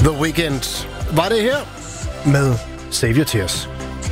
The Weeknd var det her med Save Your Tears.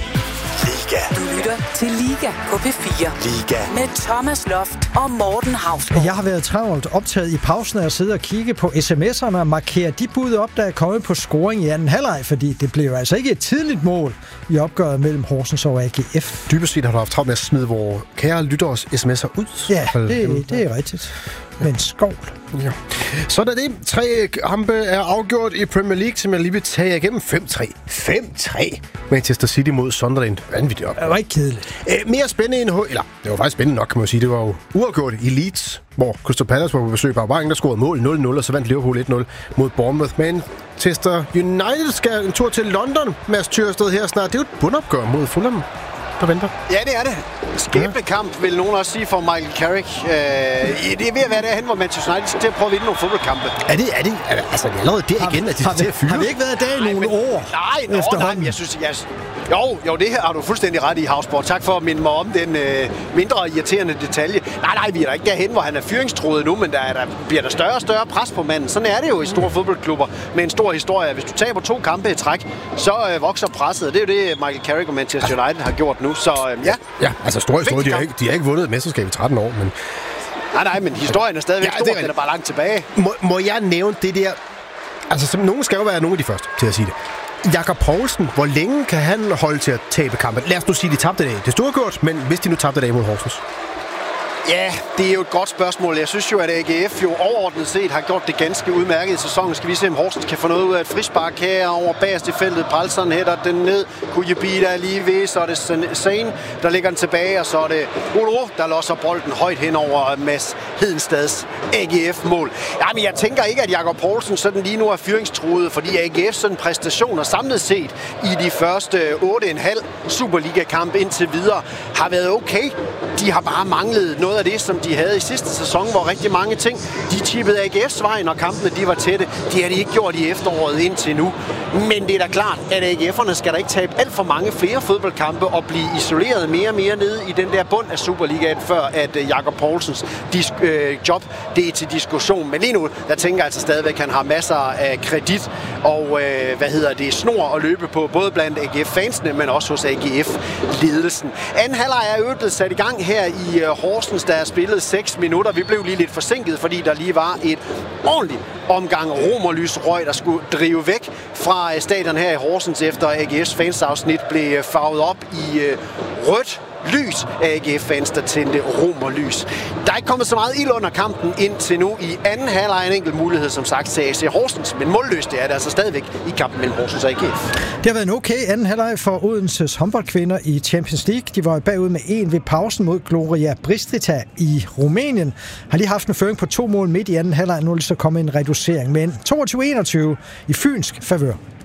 Liga. Du lytter til Liga på P4. Liga. Med Thomas Loft og Morten Hausgaard. Jeg har været travlt optaget i pausen af at sidde og kigge på sms'erne og markere de bud op, der er kommet på scoring i anden halvleg, fordi det blev altså ikke et tidligt mål i opgøret mellem Horsens og AGF. Dybest set har du haft travlt med at smide vores kære lytteres sms'er ud. Ja, det er rigtigt. Men skål. Ja. Så er det. 3 kampe er afgjort i Premier League, som jeg lige vil tage igennem. 5-3. 5-3. Manchester City mod Sunderland. Vanvittigt op. Det var ikke kedeligt. Mere spændende end... Eller, det var faktisk spændende nok, kan man sige. Det var jo uafgjort i Leeds, hvor Crystal Palace var på besøg på Aubank, der scorede mål 0-0, og så vandt Liverpool 1-0 mod Bournemouth. Manchester United skal en tur til London. Mads Tyrsted her snart. Det er jo et bundopgør mod Fulham, der venter. Ja, det er det. Skæbnekamp, vil nogen også sige, for Michael Carrick. Det er ved at være derhen, hvor Manchester United skal til at prøve at vinde nogle fodboldkampe. Er det? Altså, det er allerede der igen, at de skal til at fyre. Har vi ikke været der i nogle år? Nej, men jeg synes... Jo, det her har du fuldstændig ret i, Hausgaard. Tak for at minde mig om den mindre irriterende detalje. Nej, vi er da ikke derhen, hvor han er fyringstruet nu, men der bliver der større og større pres på manden. Sådan er det jo i store fodboldklubber med en stor historie. Hvis du taber 2 kampe i træk, så vokser presset. Og det er jo det, Michael Carrick og Manchester United har gjort nu. Så ja. Ja, altså stor historie. De har ikke vundet et mesterskab i 13 år, men... Nej, men historien er stadigvæk stor. Den er bare langt tilbage. Må jeg nævne det der... Altså, som nogen skal jo være nogle af de første til at sige det. Jakob Poulsen, hvor længe kan han holde til at tabe kampen? Lad os nu sige, de tabte i dag. Det stod godt, men hvis de nu tabte i dag mod Horsens? Ja, det er jo et godt spørgsmål. Jeg synes jo, at AGF jo overordnet set har gjort det ganske udmærket i sæsonen. Skal vi se, om Horsens kan få noget ud af et frispark her over bagerst i feltet. Palsson hætter den ned. Kujebi der lige ved, så er det Sane, der ligger den tilbage, og så er det Olo, der losser bolden højt hen over Mads Hedenstads AGF-mål. Jamen, jeg tænker ikke, at Jakob Poulsen sådan lige nu er fyringstruet, fordi AGF sådan præstationer samlet set i de første 8,5 Superliga-kampe indtil videre har været okay. De har bare manglet noget af det, som de havde i sidste sæson, hvor rigtig mange ting, de tippede AGF's vej, når kampene de var tætte. Det har de ikke gjort i efteråret indtil nu. Men det er da klart, at AGF'erne skal da ikke tabe alt for mange flere fodboldkampe og blive isoleret mere og mere nede i den der bund af Superligaen, før at Jakob Poulsens job, det er til diskussion. Men lige nu, der tænker jeg altså stadigvæk, at han har masser af kredit og snor at løbe på, både blandt AGF-fansene, men også hos AGF-ledelsen. Anden halvleg er øvrigt blevet sat i gang her i Horsens, der er spillet 6 minutter. Vi blev lige lidt forsinket, fordi der lige var et ordentligt omgang romerlysrøg, der skulle drive væk fra stadion her i Horsens, efter AGF's fansafsnit blev farvet op i rødt lys af AGF-fans, der tændte romerlys. Der er ikke kommet så meget ild under kampen indtil nu. I anden halvleg en enkelt mulighed, som sagt, til AC Horsens, men målløst det er det altså stadigvæk i kampen mellem Horsens og AGF. Det har været en okay anden halvleg for Odenses håndboldkvinder i Champions League. De var bagud med 1 ved pausen mod Gloria Bistrița i Rumænien. Har lige haft en føring på 2 mål midt i anden halvleg. Nu er det så kommet en reducering, men 22-21 i fynsk favør.